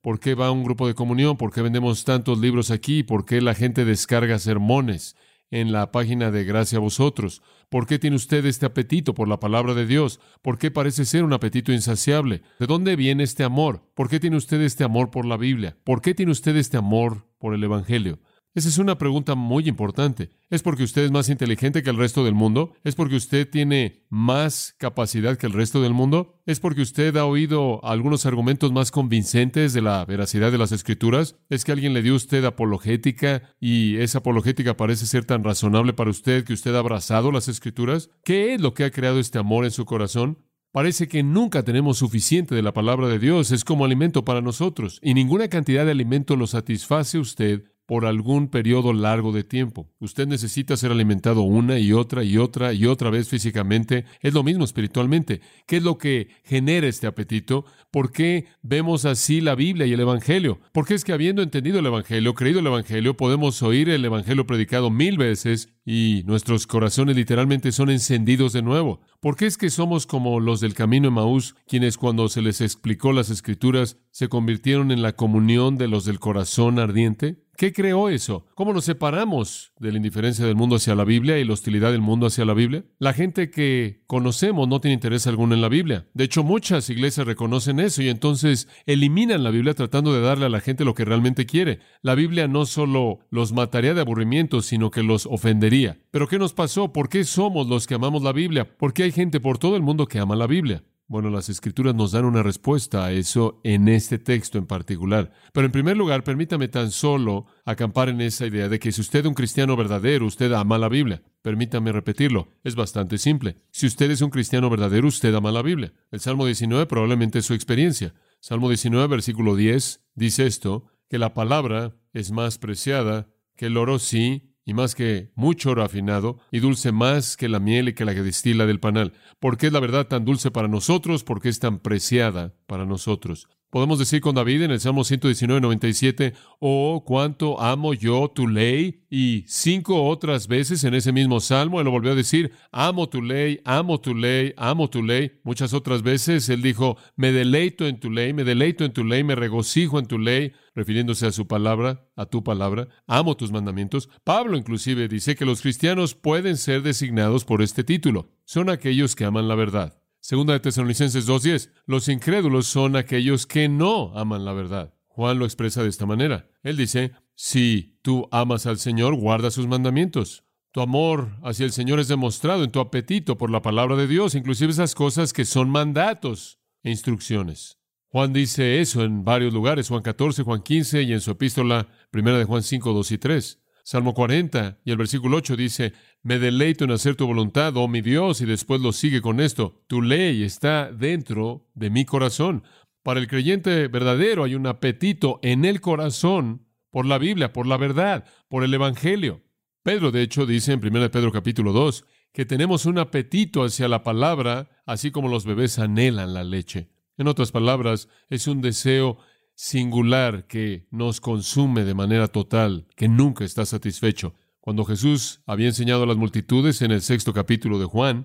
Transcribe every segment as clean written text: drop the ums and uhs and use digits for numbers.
¿Por qué va a un grupo de comunión? ¿Por qué vendemos tantos libros aquí? ¿Por qué la gente descarga sermones en la página de Gracia a Vosotros? ¿Por qué tiene usted este apetito por la palabra de Dios? ¿Por qué parece ser un apetito insaciable? ¿De dónde viene este amor? ¿Por qué tiene usted este amor por la Biblia? ¿Por qué tiene usted este amor por el Evangelio? Esa es una pregunta muy importante. ¿Es porque usted es más inteligente que el resto del mundo? ¿Es porque usted tiene más capacidad que el resto del mundo? ¿Es porque usted ha oído algunos argumentos más convincentes de la veracidad de las Escrituras? ¿Es que alguien le dio a usted apologética y esa apologética parece ser tan razonable para usted que usted ha abrazado las Escrituras? ¿Qué es lo que ha creado este amor en su corazón? Parece que nunca tenemos suficiente de la palabra de Dios. Es como alimento para nosotros, y ninguna cantidad de alimento lo satisface usted por algún periodo largo de tiempo. Usted necesita ser alimentado una y otra y otra y otra vez físicamente. Es lo mismo espiritualmente. ¿Qué es lo que genera este apetito? ¿Por qué vemos así la Biblia y el Evangelio? Porque es que habiendo entendido el Evangelio, creído el Evangelio, podemos oír el Evangelio predicado 1000 veces y nuestros corazones literalmente son encendidos de nuevo. ¿Por qué es que somos como los del camino de Emaús, quienes cuando se les explicó las Escrituras se convirtieron en la comunión de los del corazón ardiente? ¿Qué creó eso? ¿Cómo nos separamos de la indiferencia del mundo hacia la Biblia y la hostilidad del mundo hacia la Biblia? La gente que conocemos no tiene interés alguno en la Biblia. De hecho, muchas iglesias reconocen eso y entonces eliminan la Biblia tratando de darle a la gente lo que realmente quiere. La Biblia no solo los mataría de aburrimiento, sino que los ofendería. ¿Pero qué nos pasó? ¿Por qué somos los que amamos la Biblia? ¿Por qué hay gente por todo el mundo que ama la Biblia? Bueno, las Escrituras nos dan una respuesta a eso en este texto en particular. Pero en primer lugar, permítame tan solo acampar en esa idea de que si usted es un cristiano verdadero, usted ama la Biblia. Permítame repetirlo. Es bastante simple. Si usted es un cristiano verdadero, usted ama la Biblia. El Salmo 19 probablemente es su experiencia. Salmo 19, versículo 10, dice esto, que la palabra es más preciada que el oro, sí, y más que mucho oro afinado, y dulce más que la miel y que la que destila del panal. ¿Por qué es la verdad tan dulce para nosotros? ¿Por qué es tan preciada para nosotros? Podemos decir con David en el Salmo 119, 97, oh, cuánto amo yo tu ley, y 5 otras veces en ese mismo Salmo él lo volvió a decir, amo tu ley, amo tu ley, amo tu ley. Muchas otras veces él dijo, me deleito en tu ley, me deleito en tu ley, me regocijo en tu ley, refiriéndose a su palabra, a tu palabra, amo tus mandamientos. Pablo inclusive dice que los cristianos pueden ser designados por este título, son aquellos que aman la verdad. Segunda de Tesalonicenses 2:10, los incrédulos son aquellos que no aman la verdad. Juan lo expresa de esta manera. Él dice, si tú amas al Señor, guarda sus mandamientos. Tu amor hacia el Señor es demostrado en tu apetito por la palabra de Dios, inclusive esas cosas que son mandatos e instrucciones. Juan dice eso en varios lugares, Juan 14, Juan 15 y en su epístola 1 de Juan 5, 2 y 3. Salmo 40 y el versículo 8 dice, me deleito en hacer tu voluntad, oh mi Dios, y después lo sigue con esto, tu ley está dentro de mi corazón. Para el creyente verdadero hay un apetito en el corazón por la Biblia, por la verdad, por el Evangelio. Pedro, de hecho, dice en 1 Pedro capítulo 2, que tenemos un apetito hacia la palabra, así como los bebés anhelan la leche. En otras palabras, es un deseo singular que nos consume de manera total, que nunca está satisfecho. Cuando Jesús había enseñado a las multitudes en el 6º capítulo de Juan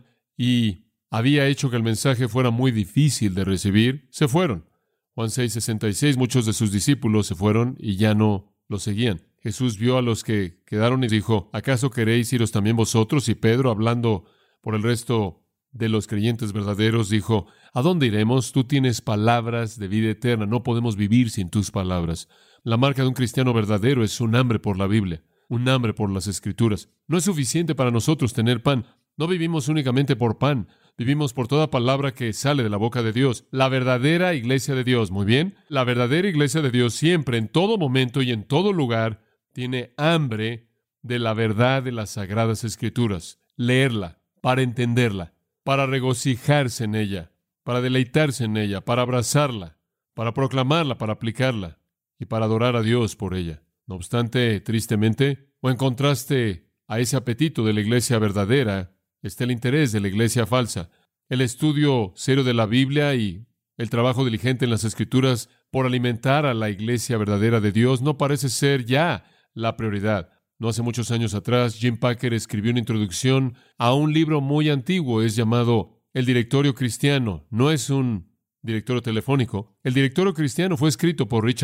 y había hecho que el mensaje fuera muy difícil de recibir, se fueron. Juan 6:66, muchos de sus discípulos se fueron y ya no lo seguían. Jesús vio a los que quedaron y dijo, ¿acaso queréis iros también vosotros? Y Pedro, hablando por el resto de los creyentes verdaderos, dijo, ¿a dónde iremos? Tú tienes palabras de vida eterna, no podemos vivir sin tus palabras. La marca de un cristiano verdadero es un hambre por la Biblia, un hambre por las Escrituras. No es suficiente para nosotros tener pan. No vivimos únicamente por pan, vivimos por toda palabra que sale de la boca de Dios. La verdadera iglesia de Dios, muy bien, la verdadera iglesia de Dios siempre, en todo momento y en todo lugar, tiene hambre de la verdad de las Sagradas Escrituras. Leerla, para entenderla, para regocijarse en ella, para deleitarse en ella, para abrazarla, para proclamarla, para aplicarla y para adorar a Dios por ella. No obstante, tristemente, o en contraste a ese apetito de la iglesia verdadera, está el interés de la iglesia falsa. El estudio serio de la Biblia y el trabajo diligente en las Escrituras por alimentar a la iglesia verdadera de Dios no parece ser ya la prioridad. No hace muchos años atrás, Jim Packer escribió una introducción a un libro muy antiguo, es llamado El Directorio Cristiano. No es un directorio telefónico. El Directorio Cristiano fue escrito por Richard